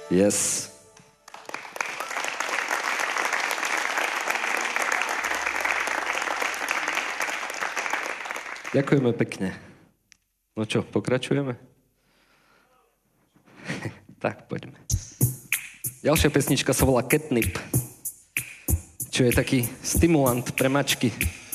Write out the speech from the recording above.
Yes. Ďakujeme pekne. No čo, pokračujeme? Tak, poďme. Ďalšia pesnička sa volá Catnip, čo je taký stimulant pre mačky.